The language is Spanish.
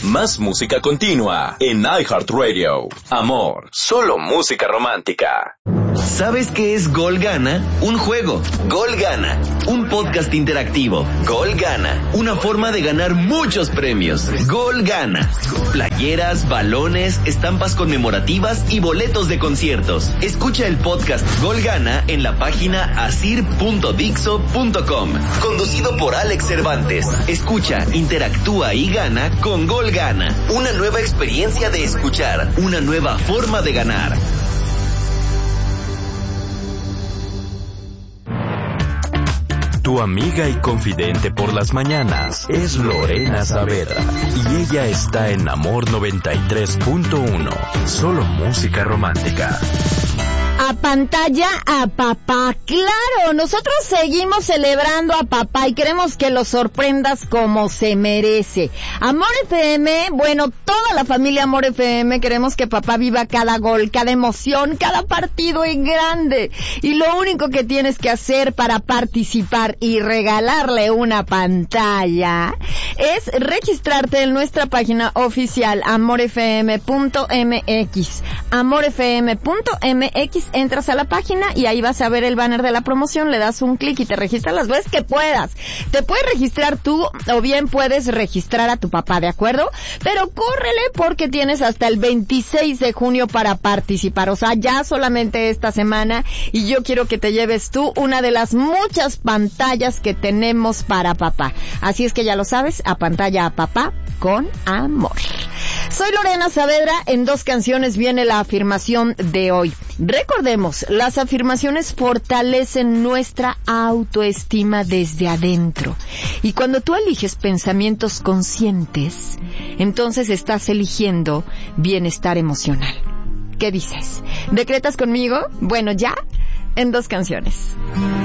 Más música continua en iHeartRadio. Amor, solo música romántica. ¿Sabes qué es Gol Gana? Un juego. Gol Gana, un podcast interactivo. Gol Gana, una forma de ganar muchos premios. Gol Gana, playeras, balones, estampas conmemorativas y boletos de conciertos. Escucha el podcast Gol Gana en la página asir.dixo.com. Conducido por Alex Cervantes. Escucha, interactúa y gana con Gol Gana. Una nueva experiencia de escuchar, una nueva forma de ganar. Tu amiga y confidente por las mañanas es Lorena Saavedra y ella está en Amor 93.1, solo música romántica. A pantalla a papá, claro, nosotros seguimos celebrando a papá y queremos que lo sorprendas como se merece. Amor FM, bueno, toda la familia Amor FM queremos que papá viva cada gol, cada emoción, cada partido en grande. Y lo único que tienes que hacer para participar y regalarle una pantalla es registrarte en nuestra página oficial amorfm.mx. amorfm.mx, entras a la página y ahí vas a ver el banner de la promoción, le das un clic y te registras las veces que puedas. Te puedes registrar tú o bien puedes registrar a tu papá, ¿de acuerdo? Pero córrele porque tienes hasta el 26 de junio para participar, o sea, ya solamente esta semana, y yo quiero que te lleves tú una de las muchas pantallas que tenemos para papá. Así es que ya lo sabes, a pantalla a papá con amor. Soy Lorena Saavedra, en 2 canciones viene la afirmación de hoy. Recordemos, las afirmaciones fortalecen nuestra autoestima desde adentro. Y cuando tú eliges pensamientos conscientes, entonces estás eligiendo bienestar emocional. ¿Qué dices? ¿Decretas conmigo? Bueno, ya en 2 canciones.